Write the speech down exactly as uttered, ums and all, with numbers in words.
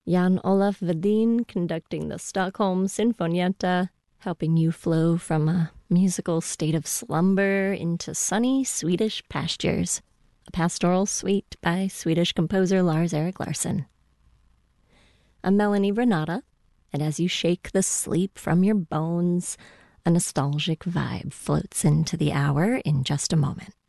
Jan Olaf Vedin conducting the Stockholm Sinfonietta, helping you flow from a musical state of slumber into sunny Swedish pastures. A pastoral suite by Swedish composer Lars-Erik Larsson. I'm Melanie Renata, and as you shake the sleep from your bones, a nostalgic vibe floats into the hour in just a moment.